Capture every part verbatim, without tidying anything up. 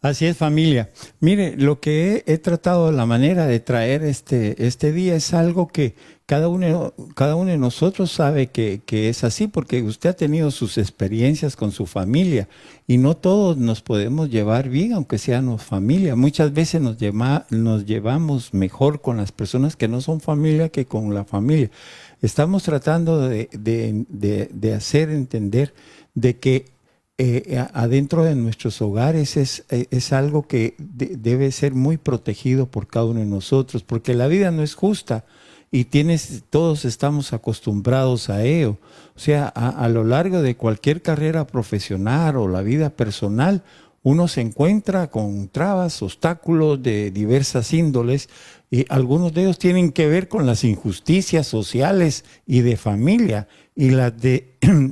Así es, familia. Mire, lo que he, he tratado, la manera de traer este, este día es algo que cada uno, cada uno de nosotros sabe que, que es así, porque usted ha tenido sus experiencias con su familia y no todos nos podemos llevar bien, aunque seamos familia. Muchas veces nos, lleva, nos llevamos mejor con las personas que no son familia que con la familia. Estamos tratando de, de, de, de hacer entender de que Eh, adentro de nuestros hogares es, es algo que de, debe ser muy protegido por cada uno de nosotros, porque la vida no es justa y tienes, todos estamos acostumbrados a ello. O sea, a, a lo largo de cualquier carrera profesional o la vida personal, uno se encuentra con trabas, obstáculos de diversas índoles, y algunos de ellos tienen que ver con las injusticias sociales y de familia y las de,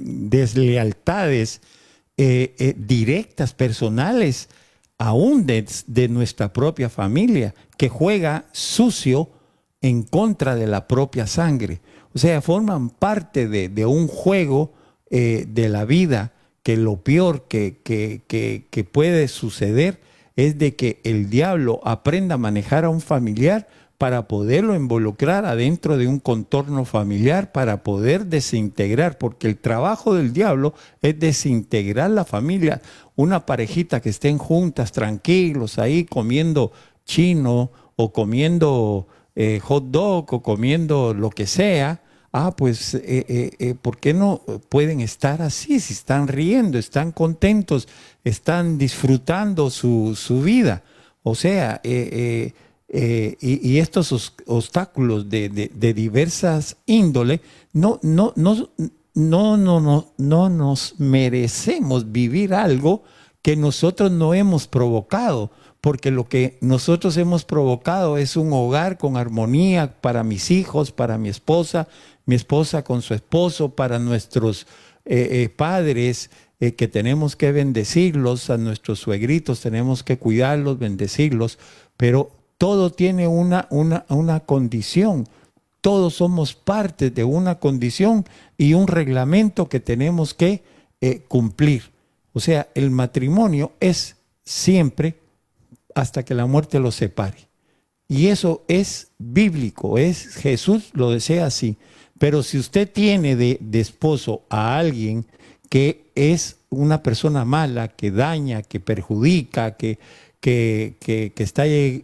deslealtades Eh, eh, directas, personales, aún de, de nuestra propia familia, que juega sucio en contra de la propia sangre. O sea, forman parte de, de un juego eh, de la vida, que lo peor que, que, que, que puede suceder es de que el diablo aprenda a manejar a un familiar para poderlo involucrar adentro de un contorno familiar, para poder desintegrar, porque el trabajo del diablo es desintegrar la familia. Una parejita que estén juntas, tranquilos, ahí comiendo chino o comiendo eh, hot dog o comiendo lo que sea. Ah, pues, eh, eh, eh, ¿por qué no pueden estar así? Si están riendo, están contentos, están disfrutando su, su vida. O sea, eh, eh, Eh, y, y estos obstáculos de, de, de diversas índoles, no, no, no, no, no, no, no nos merecemos vivir algo que nosotros no hemos provocado, porque lo que nosotros hemos provocado es un hogar con armonía para mis hijos, para mi esposa, mi esposa con su esposo, para nuestros eh, eh, padres, eh, que tenemos que bendecirlos, a nuestros suegritos tenemos que cuidarlos, bendecirlos, pero todo tiene una, una, una condición. Todos somos parte de una condición y un reglamento que tenemos que eh, cumplir. O sea, el matrimonio es siempre hasta que la muerte los separe. Y eso es bíblico, es Jesús lo desea así. Pero si usted tiene de, de esposo a alguien que es una persona mala, que daña, que perjudica, que Que, que, que está eh,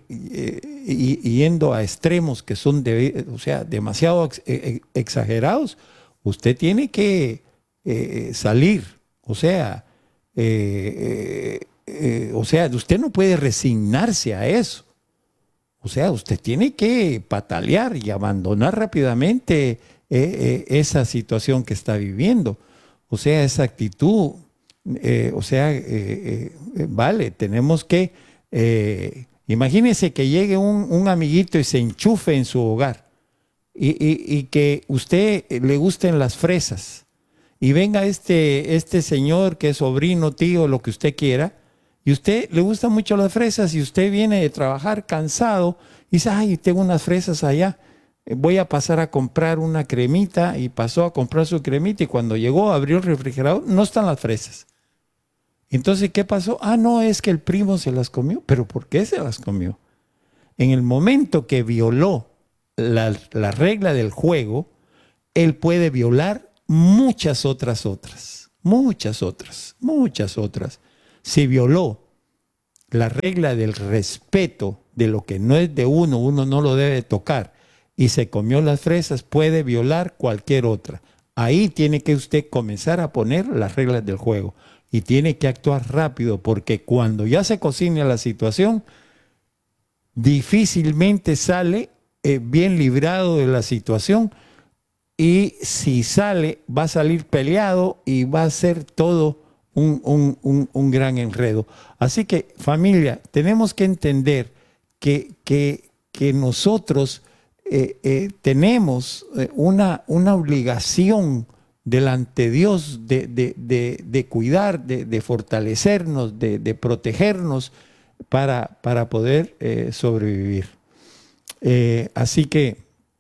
yendo a extremos que son de, o sea, demasiado ex, eh, exagerados, usted tiene que eh, salir. O sea, eh, eh, o sea, usted no puede resignarse a eso. O sea, usted tiene que patalear y abandonar rápidamente eh, eh, esa situación que está viviendo. O sea, esa actitud, eh, o sea, eh, eh, vale, tenemos que Eh, imagínese que llegue un, un amiguito y se enchufe en su hogar y, y, y que usted le gusten las fresas y venga este, este señor que es sobrino, tío, lo que usted quiera, y usted le gustan mucho las fresas y usted viene de trabajar cansado y dice, ay, tengo unas fresas allá, voy a pasar a comprar una cremita, y pasó a comprar su cremita y cuando llegó abrió el refrigerador, no están las fresas. Entonces, ¿qué pasó? Ah, no, es que el primo se las comió. ¿Pero por qué se las comió? En el momento que violó la, la regla del juego, él puede violar muchas otras otras, muchas otras, muchas otras. Si violó la regla del respeto de lo que no es de uno, uno no lo debe tocar, y se comió las fresas, puede violar cualquier otra. Ahí tiene que usted comenzar a poner las reglas del juego. Y tiene que actuar rápido, porque cuando ya se cocina la situación, difícilmente sale eh, bien librado de la situación. Y si sale, va a salir peleado y va a ser todo un, un, un, un gran enredo. Así que, familia, tenemos que entender que, que, que nosotros eh, eh, tenemos una, una obligación delante de Dios de, de, de, de cuidar, de, de fortalecernos, de, de protegernos para, para poder eh, sobrevivir. Eh, así que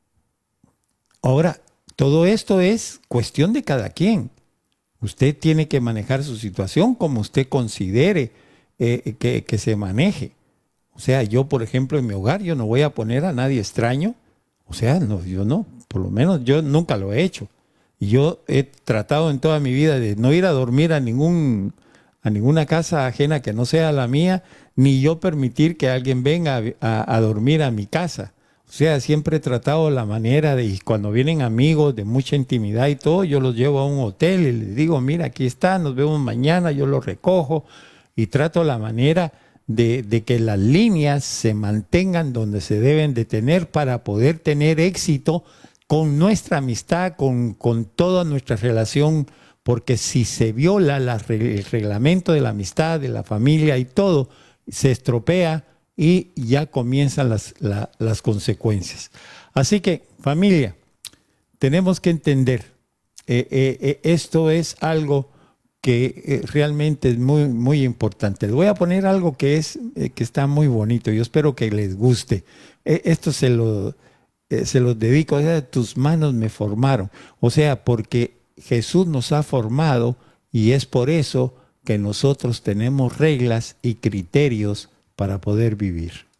ahora todo esto es cuestión de cada quien. Usted tiene que manejar su situación como usted considere eh, que, que se maneje. O sea, yo, por ejemplo, en mi hogar, yo no voy a poner a nadie extraño. O sea, no, yo no, por lo menos yo nunca lo he hecho. Y yo he tratado en toda mi vida de no ir a dormir a ningún, a ninguna casa ajena que no sea la mía, ni yo permitir que alguien venga a, a, a dormir a mi casa. O sea, siempre he tratado la manera de, y cuando vienen amigos de mucha intimidad y todo, yo los llevo a un hotel y les digo, mira, aquí está, nos vemos mañana, yo los recojo y trato la manera de, de que las líneas se mantengan donde se deben de tener para poder tener éxito con nuestra amistad, con, con toda nuestra relación, porque si se viola la, el reglamento de la amistad, de la familia y todo, se estropea y ya comienzan las, la, las consecuencias. Así que, familia, tenemos que entender, eh, eh, eh, esto es algo que eh, realmente es muy, muy importante. Les voy a poner algo que, es, eh, que está muy bonito. Yo espero que les guste. Eh, esto se lo, eh, se los dedico. O sea, tus manos me formaron. O sea, porque Jesús nos ha formado y es por eso que nosotros tenemos reglas y criterios para poder vivir.